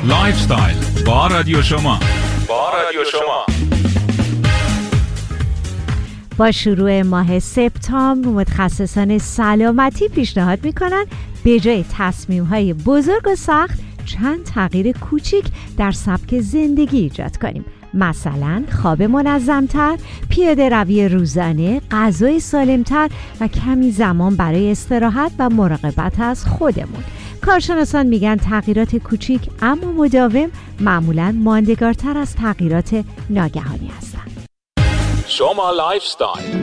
لایف استایل با رادیو شما. با شروع ماه سپتامبر متخصصان سلامتی پیشنهاد میکنن به جای تصمیم‌های بزرگ و سخت چند تغییر کوچیک در سبک زندگی ایجاد کنیم. مثلا خواب منظم‌تر، پیاده روی روزانه، غذای سالم‌تر و کمی زمان برای استراحت و مراقبت از خودمون. کارشناسان میگن تغییرات کوچیک اما مداوم معمولاً ماندگارتر از تغییرات ناگهانی هستند. شما لایف استایل.